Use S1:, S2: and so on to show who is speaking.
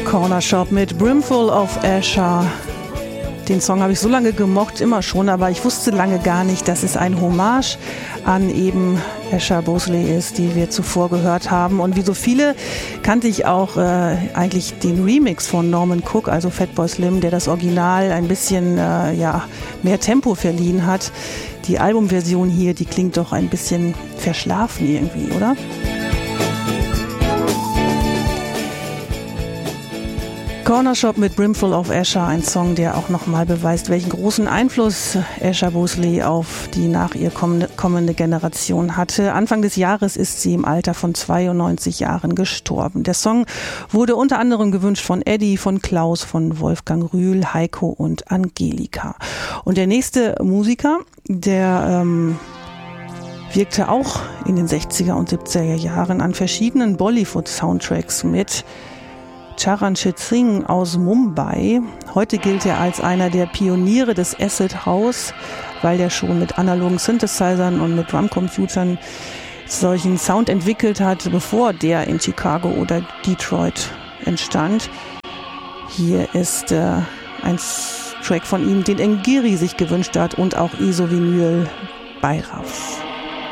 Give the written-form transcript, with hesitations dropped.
S1: Corner Shop mit Brimful of Asher. Den Song habe ich so lange gemocht, immer schon, aber ich wusste lange gar nicht, dass es ein Hommage an eben Asher Bosley ist, die wir zuvor gehört haben. Und wie so viele kannte ich auch eigentlich den Remix von Norman Cook, also Fatboy Slim, der das Original ein bisschen mehr Tempo verliehen hat. Die Albumversion hier, die klingt doch ein bisschen verschlafen irgendwie, oder? Corner Shop mit Brimful of Asher, ein Song, der auch nochmal beweist, welchen großen Einfluss Asher Bosley auf die nach ihr kommende Generation hatte. Anfang des Jahres ist sie im Alter von 92 Jahren gestorben. Der Song wurde unter anderem gewünscht von Eddie, von Klaus, von Wolfgang Rühl, Heiko und Angelika. Und der nächste Musiker, der wirkte auch in den 60er und 70er Jahren an verschiedenen Bollywood-Soundtracks mit. Charanjit Singh aus Mumbai. Heute gilt er als einer der Pioniere des Acid House, weil er schon mit analogen Synthesizern und mit Drumcomputern solchen Sound entwickelt hat, bevor der in Chicago oder Detroit entstand. Hier ist ein Track von ihm, den Ngiri sich gewünscht hat und auch Iso Vinyl Bhairav.